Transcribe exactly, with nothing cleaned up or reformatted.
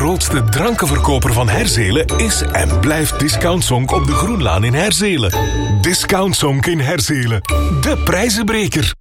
grootste drankenverkoper van Herzelen is en blijft Discount Zonk op de Groenlaan in Herzelen. Discount Zonk in Herzelen. De prijzenbreker.